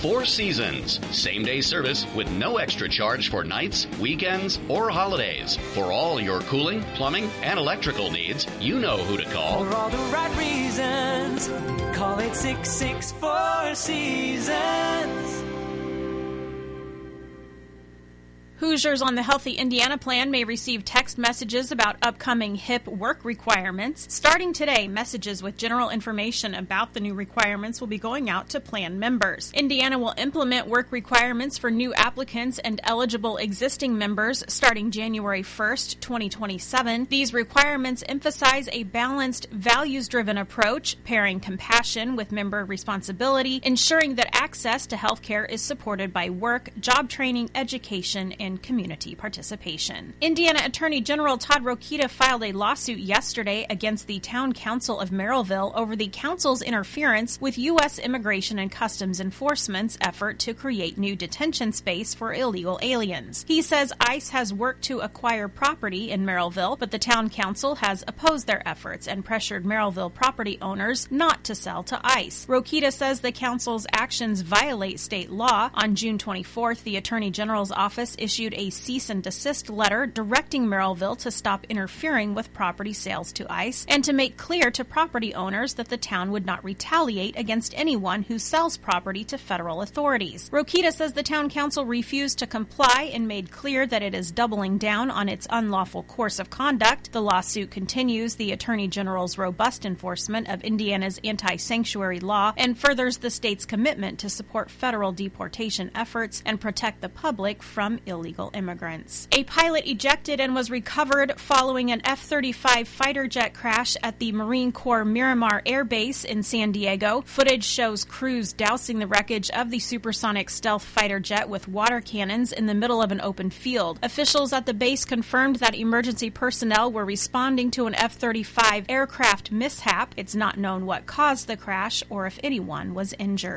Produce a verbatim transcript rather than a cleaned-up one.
Four Seasons. Same-day service with no extra charge for nights, weekends, or holidays. For all your cooling, plumbing, and electrical needs, you know who to call. For all the right reasons, call eight six six, four seasons. Hoosiers on the Healthy Indiana Plan may receive text messages about upcoming H I P work requirements. Starting today, messages with general information about the new requirements will be going out to plan members. Indiana will implement work requirements for new applicants and eligible existing members starting January first, twenty twenty-seven. These requirements emphasize a balanced, values-driven approach, pairing compassion with member responsibility, ensuring that access to health care is supported by work, job training, education, and community participation. Indiana Attorney General Todd Rokita filed a lawsuit yesterday against the Town Council of Merrillville over the council's interference with U S Immigration and Customs Enforcement's effort to create new detention space for illegal aliens. He says ICE has worked to acquire property in Merrillville, but the Town Council has opposed their efforts and pressured Merrillville property owners not to sell to ICE. Rokita says the council's actions violate state law. On June twenty-fourth, the Attorney General's office issued a cease and desist letter directing Merrillville to stop interfering with property sales to ICE and to make clear to property owners that the town would not retaliate against anyone who sells property to federal authorities. Rokita says the town council refused to comply and made clear that it is doubling down on its unlawful course of conduct. The lawsuit continues the Attorney General's robust enforcement of Indiana's anti-sanctuary law and furthers the state's commitment to support federal deportation efforts and protect the public from illegal immigrants. A pilot ejected and was recovered following an F thirty-five fighter jet crash at the Marine Corps Miramar Air Base in San Diego. Footage shows crews dousing the wreckage of the supersonic stealth fighter jet with water cannons in the middle of an open field. Officials at the base confirmed that emergency personnel were responding to an F thirty-five aircraft mishap. It's not known what caused the crash or if anyone was injured.